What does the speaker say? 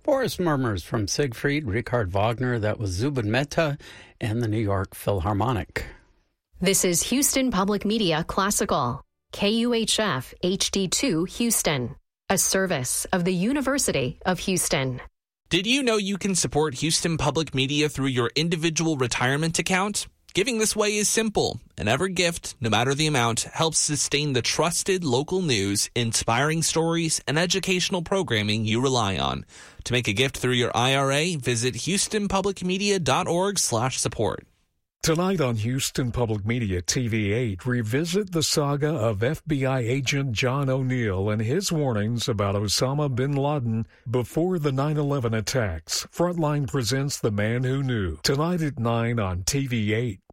Forest Murmurs from Siegfried, Richard Wagner. That was Zubin Mehta and the New York Philharmonic. This is Houston Public Media Classical, KUHF HD2 Houston, a service of the University of Houston. Did you know you can support Houston Public Media through your individual retirement account? Giving this way is simple, and every gift, no matter the amount, helps sustain the trusted local news, inspiring stories, and educational programming you rely on. To make a gift through your IRA, visit houstonpublicmedia.org/support. Tonight on Houston Public Media TV8, revisit the saga of FBI agent John O'Neill and his warnings about Osama bin Laden before the 9/11 attacks. Frontline presents The Man Who Knew. Tonight at 9 on TV8.